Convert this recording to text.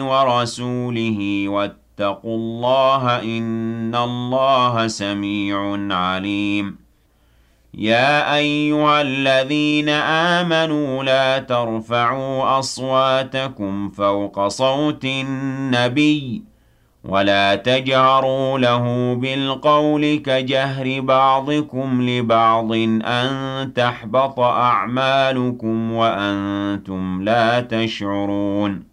وَرَسُولِهِ وَاتَّقُوا اللَّهَ إِنَّ اللَّهَ سَمِيعٌ عَلِيمٌ يَا أَيُّهَا الَّذِينَ آمَنُوا لَا تَرْفَعُوا أَصْوَاتَكُمْ فَوْقَ صَوْتِ النَّبِيِّ وَلَا تَجْهَرُوا لَهُ بِالْقَوْلِ كَجَهْرِ بَعْضِكُمْ لِبَعْضٍ أَن تَحْبَطَ أَعْمَالُكُمْ وَأَنتُمْ لَا تَشْعُرُونَ